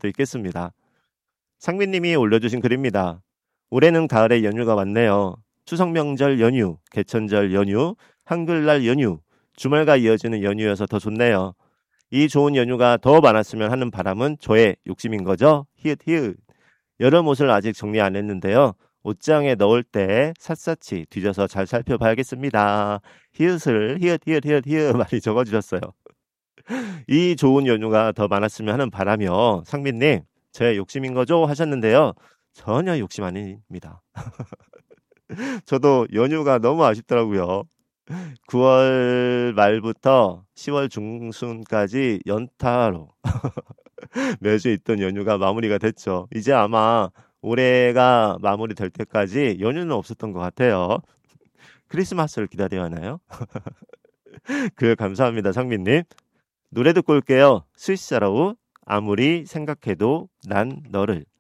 수도 있겠습니다. 상민님이 올려주신 글입니다. 올해는 가을에 연휴가 왔네요. 추석 명절 연휴, 개천절 연휴, 한글날 연휴, 주말과 이어지는 연휴여서 더 좋네요. 이 좋은 연휴가 더 많았으면 하는 바람은 저의 욕심인 거죠. 히읗. 여름 옷을 아직 정리 안 했는데요. 옷장에 넣을 때 샅샅이 뒤져서 잘 살펴봐야겠습니다. 히읗 많이 적어주셨어요. 이 좋은 연휴가 더 많았으면 하는 바라며 상민님, 저의 욕심인 거죠? 하셨는데요. 전혀 욕심 아닙니다. 저도 연휴가 너무 아쉽더라고요. 9월 말부터 10월 중순까지 연타로 매주 있던 연휴가 마무리가 됐죠. 이제 아마 올해가 마무리될 때까지 연휴는 없었던 것 같아요. 크리스마스를 기다려야 하나요? 감사합니다, 상민님. 노래 듣고 올게요. 스위스라우 아무리 생각해도 난 너를.